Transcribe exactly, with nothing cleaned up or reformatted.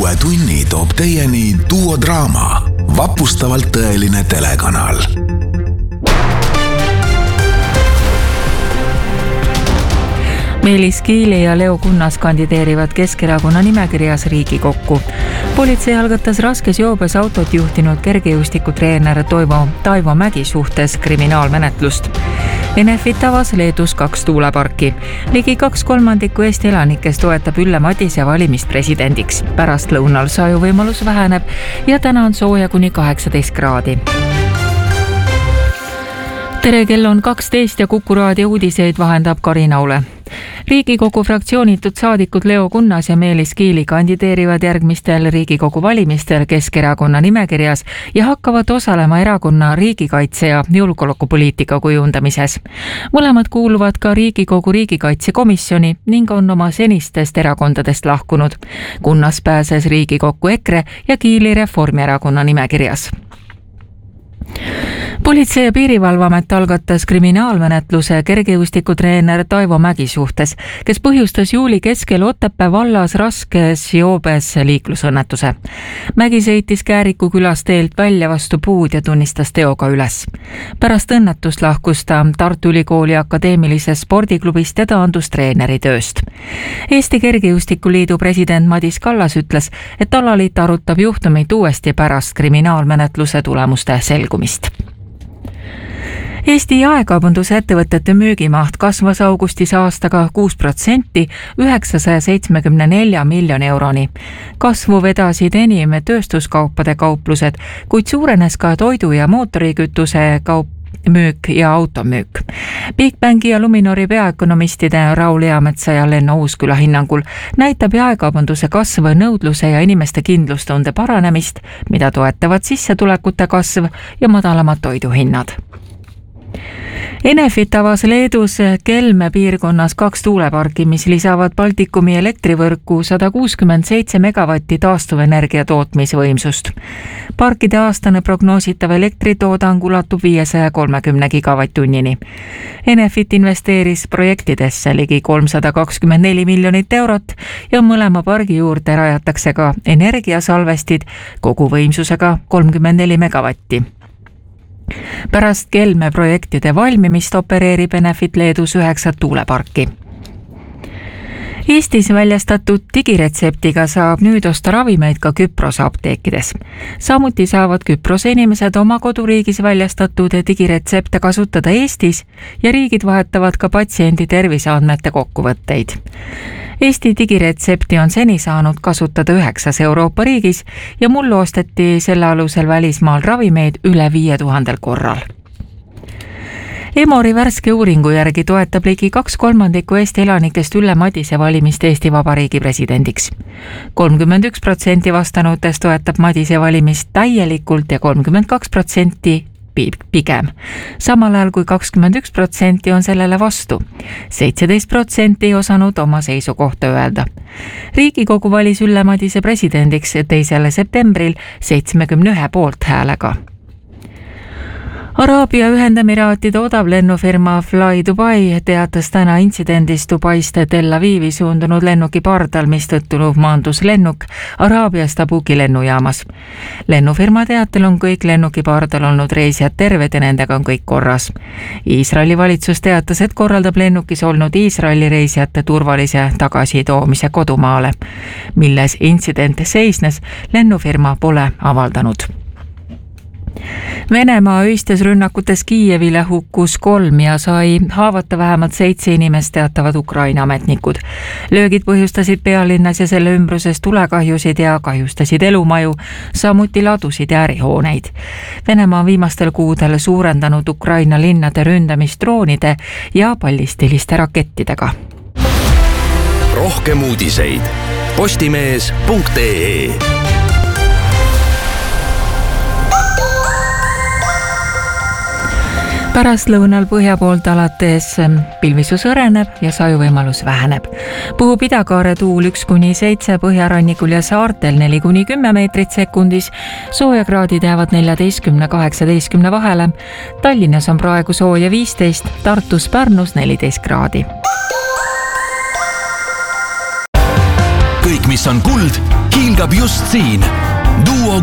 uue tunni toob teieni Duo Draama, vapustavalt tõeline telekanal. Meelis Kiili ja Leo Kunnas kandideerivad Keskerakonna nimekirjas Riigikokku. Politsei algatas raskes joobes autot juhtinud kergejõustikutreener Toivo Taivo Mägi suhtes kriminaalmenetlust. Enefit avas Leedus kaks tuuleparki. Ligi kaks kolmandikku Eesti elanikest toetab Ülle Madise valimist presidendiks. Pärast lõunal sajuvõimalus väheneb ja täna on sooja kuni kaheksateist kraadi. Tere, kell on kaksteist ja Kuku raadio uudiseid vahendab Karina Ule. Riigikogu fraktsioonitud saadikud Leo Kunnas ja Meelis Kiili kandideerivad järgmistel Riigikogu valimistel Keskerakonna nimekirjas ja hakkavad osalema erakonna riigikaitse ja julgeolekupoliitika kujundamises. Mõlemad kuuluvad ka Riigikogu riigikaitsekomisjoni ning on oma senistest erakondadest lahkunud. Kunnas pääses Riigikokku EKRE ja Kiili Reformierakonna nimekirjas. Politsei- ja piirivalveamet algatas kriminaalmenetluse kergejõustikutreener Taivo Mägi suhtes, kes põhjustas juuli keskel Otepää vallas raskes joobes liiklusõnnetuse. Mägi sõitis Kääriku külas teelt välja vastu puud ja tunnistas teoga üles. Pärast õnnetust lahkus ta Tartu Ülikooli akadeemilisest spordiklubist ja taandus treeneri tööst. Eesti Kergejõustikuliidu president Madis Kallas ütles, et alaliit arutab juhtumit uuesti pärast kriminaalmenetluse tulemuste selgumist. Eesti jaekaubanduse ettevõtete müügimaht kasvas augustis aastaga kuus protsenti üheksasaja seitsmekümne nelja miljoni euroni. Kasvu vedasid enim tööstuskaupade kauplused, kuid suurenes ka toidu- ja mootorikütuse kaup müük ja automüük. Bigbanki ja Luminori peaökonomistide Raul Eametsa ja Lenno Uusküla hinnangul näitab jaekaubanduse kasv nõudluse ja inimeste kindlustunde paranemist, mida toetavad sissetulekute kasv ja madalamad toiduhinnad. Enefit avas Leedus Kelme piirkonnas kaks tuuleparki, mis lisavad Baltikumi elektrivõrku sada kuuskümmend seitse megavatti taastuvenergia tootmisvõimsust. Parkide aastane prognoositav elektritoodang ulatub viiesaja kolmekümne gigavatt-tunnini. Enefit investeeris projektidesse ligi kolmsada kakskümmend neli miljonit eurot ja mõlema pargi juurde rajatakse ka energiasalvestid kogu võimsusega kolmkümmend neli megavatti. Pärast Kelme projektide valmimist opereerib Enefit Leedus üheksat tuuleparki. Eestis väljastatud digiretseptiga saab nüüd osta ravimeid ka Küprose apteekides. Samuti saavad Küprose inimesed oma koduriigis väljastatud digiretsepte kasutada Eestis ja riigid vahetavad ka patsiendi terviseandmete kokkuvõtteid. Eesti digiretsepti on seni saanud kasutada üheksas Euroopa riigis ja mullu osteti selle alusel välismaal ravimeid üle viie tuhandel korral. Emori värske uuringu järgi toetab ligi kaks kolmandikku Eesti elanikest Ülle Madise valimist Eesti Vabariigi presidendiks. kolmkümmend üks protsenti vastanutest toetab Madise valimist täielikult ja kolmkümmend kaks protsenti pigem. Samal ajal kui kakskümmend üks protsenti on sellele vastu. seitseteist protsenti ei osanud oma seisukohta öelda. Riigikogu valis Ülle Madise presidendiks teisel septembril seitsmekümne ühe poolthäälega. Araabia Ühendemiraatide odavlennufirma Fly Dubai teatas täna intsidendist Dubaist Tel Avivi suundunud lennuki pardal, mis tõttu maandus lennuk Araabias Tabuki lennujaamas. Lennufirma teatel on kõik lennuki pardal olnud reisijad terved ja nendega on kõik korras. Iisraeli valitsus teatas, et korraldab lennukis olnud Iisraeli reisijate turvalise tagasitoomise kodumaale. Milles intsident seisnes, lennufirma pole avaldanud. Venemaa öistes rünnakutes Kiievile hukkus kolm ja sai haavata vähemalt seitse inimest, teatavad Ukraina ametnikud. Löögid põhjustasid pealinnas ja selle ümbruses tulekahjusid ja kahjustasid elumaju, samuti ladusid ja ärihooneid. Venemaa on viimastel kuudel suurendanud Ukraina linnade ründamist droonide ja ballistiliste rakettidega. Rohkem uudiseid postimees punkt ee. Pärastlõunal põhja poolt alates pilvisus õreneb ja sajuvõimalus väheneb. Puhub idakaare tuul üks kuni seitse, põhjarannikul ja saartel neli kuni kümme meetrit sekundis. Soojakraadid jäävad neljateistkümne kaheksateistkümne vahele. Tallinnas on praegu sooja viisteist, Tartus, Pärnus neliteist kraadi. Kõik, mis on kuld, hiilgab just siin. Duo